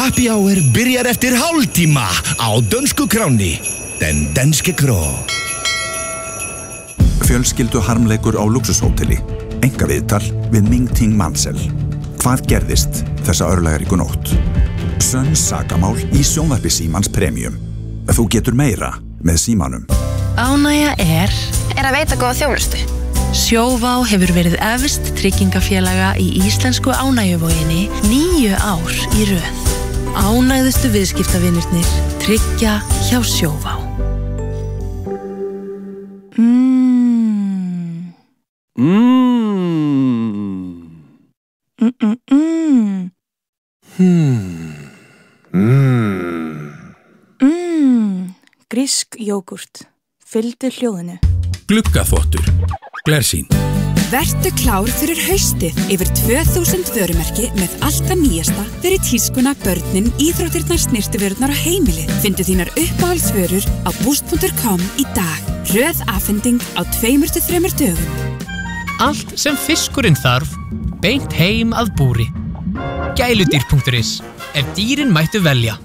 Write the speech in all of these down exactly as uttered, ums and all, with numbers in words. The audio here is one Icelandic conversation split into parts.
Happy Hour byrjar eftir hálftíma á dönsku kráni. Den danske kró. Fjölskyldu harmleikur á luxushóteli. Einkaviðtal við Ming Ting Mansell. Hvað gerðist þessa örlagaríku nótt? Sönn sakamál í sjónvarpi Símans Premium. Þú getur meira með Símanum. Ánægja er er að veita góða þjónustu. Sjóvá hefur verið efst tryggingafélaga í íslensku ánægjuvoginni níu ár í röð. Ánægðustu viðskiptavinirnir tryggja hjá Sjóvá. Mmm. Mmm. Mm-mm-mm. Hmm. Mmm. Mmm. Grísk jógurt. Fylgdu hljóðinu. Gluggaþvottur. Glersýn. Vertu klár fyrir haustið yfir tvö þúsund vörumerki með allt það nýjasta fyrir tískuna, börnin, íþróttirnar, snyrtivörurnar og heimilið. Findu þínar uppáhaldsvörur á boost punktur com í dag. Hröð afhending á tveimur til þremur dögum. Allt sem fiskurinn þarf, beint heim að búri. Gæludýr punktur is. Ef dýrin mættu velja.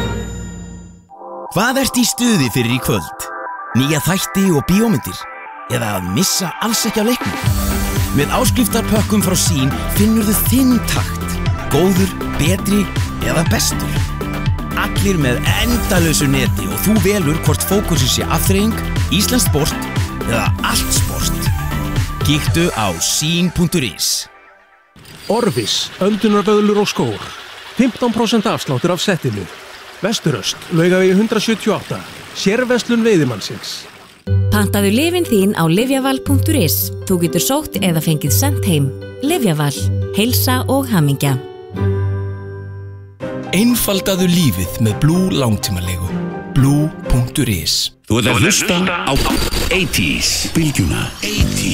Hvað ert í stuði fyrir í kvöld? Nýja þætti og bíómyndir? Eða að missa alls ekki á leiknum? Með áskriftarpökkum frá Sín finnur þú þinn takt. Góður, betri eða bestur. Allir með endalausu neti og þú velur hvort fókusið sé afþreying, íslenskt sport eða allt sport. Kíktu á sín punktur is. Orvis, öndunarböðlur og skór. fimmtán prósent afsláttur af settinu. Vesturöst, Laugavegi hundrað sjötíu og átta. Sérverslun veiðimannsins. Pantaðu lyfin þín á lyfjaval punktur is. Þú getur sótt eða fengið sent heim. Lyfjaval. Heilsa og hamingja. Einfaldaðu lífið með Blue langtímalegu. Blue punktur is. Þú ert að hlusta á áttatíu bylgjuna.